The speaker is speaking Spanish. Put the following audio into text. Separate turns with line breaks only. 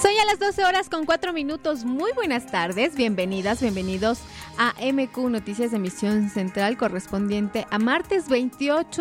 Son ya las 12 horas con 4 minutos. Muy buenas tardes, bienvenidas, bienvenidos a MQ Noticias de Emisión Central, correspondiente a martes 28